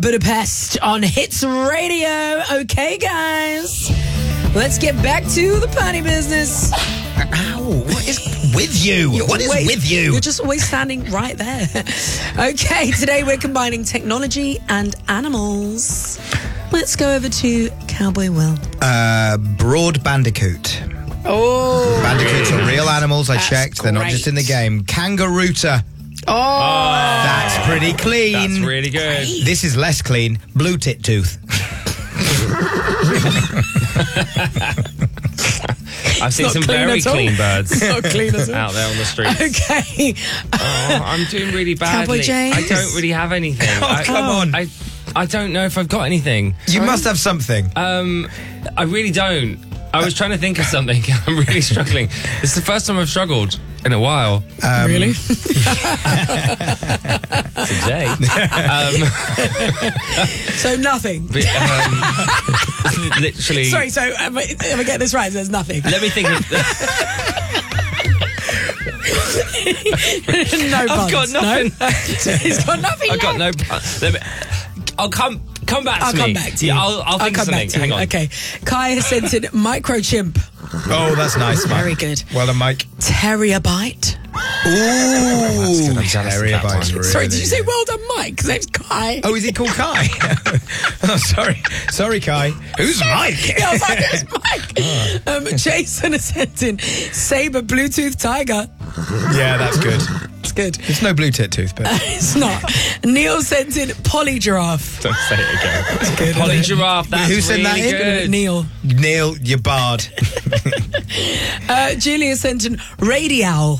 Budapest on Hits Radio. Okay, guys, let's get back to the party business. Ow, what is with you? What is with you? You're just always standing right there. Okay, today we're combining technology and animals. Let's go over to Cowboy Will. Broad Bandicoot. Oh, Bandicoots are real animals, I checked. They're not just in the game. Kangarooter. Oh, That's pretty clean. That's really good. This is less clean. Blue tit tooth. I've seen not some clean very at all. clean birds not clean at all. out there on the streets. Okay. I'm doing really badly. Cowboy James. I don't really have anything. Come on. I don't know if I've got anything. You must have something. I really don't. I was trying to think of something. I'm really struggling. It's the first time I've struggled in a while. Really? Today. So nothing. But, literally. Sorry, so if I get this right, there's nothing. Let me think of... No puns. I've got nothing. No? He's got nothing. I've got no... I'll come back to I'll me. come back to you. Yeah, I'll think come of something. back to you. Hang on. Okay. Kai has sent in microchimp. Oh, that's nice, Mike. Very good. Well done, Mike. Terrier bite. Ooh, I'm jealous of terrier that bites, one. really. Sorry, did you say well done, Mike? His name's Kai. Oh, is he called Kai? Oh, sorry, Kai. Who's Mike? Yeah, I was like, who's Mike? Jason has sent in saber Bluetooth tiger. Yeah, that's good. It's good. It's no blue tit tooth, but It's not. Neil sent in poly giraffe. Don't say it again. It's good. Poly isn't it? giraffe. That's Who sent that really in? good. Neil. Neil, you bard. Julia sent in radial.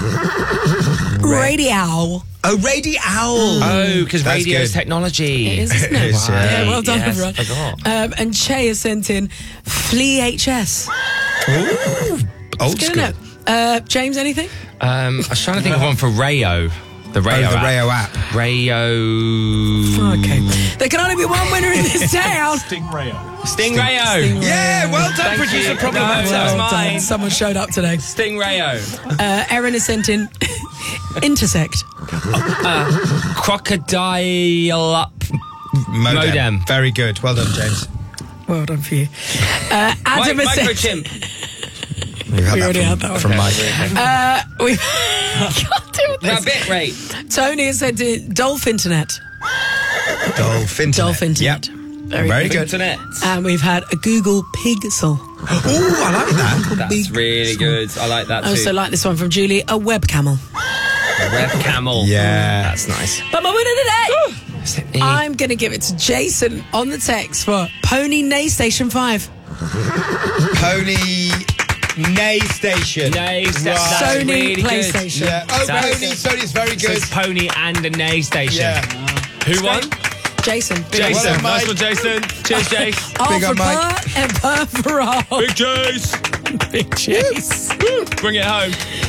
Radial. Oh, radio owl. Oh, because That's radio is good. technology. It is, isn't It it? is, yeah. Yeah, well done, Yes, everyone. I forgot. And Che has sent in Flea HS. Ooh, old Good, school. isn't it? James, anything? I was trying to think of one for Rayo. The Rayo Oh, the app. Rayo app. Rayo... Okay. There can only be one winner in this town. Stingrayo. Yeah, well done, Thank producer. you. Probably No, better. that was Well done. mine. Someone showed up today. Stingrayo. Erin has sent in intersect. Crocodile up. Modem. Very good. Well done, James. Well done for you. Adam has sent Microchimp. We already had that one. from Mike. we can't deal with That this. bit rate. Tony has sent in Dolphin Internet. Dolphin. Dolphin Internet. Yep. Very Very good. good. Internet. And we've had a Google Pixel. Ooh, I like that. That's really good. I like that I also too. like this one from Julie, a web camel. Rev Camel. Yeah. That's nice. But my winner today, I'm going to give it to Jason on the text for Pony Nay Station 5. Pony Nay Station. Nay Station. Right. That's Sony really good. PlayStation. Yeah. Oh, That's- Pony. Sony's very So good. it's Pony and a Nay Station. Yeah. Who won? Jason. Well Jason. done, Mike. Nice one, Jason. Cheers, Jace. R Big for up, Mike. Bert and Bert for all. Big Jace. Big Chase. Bring it home.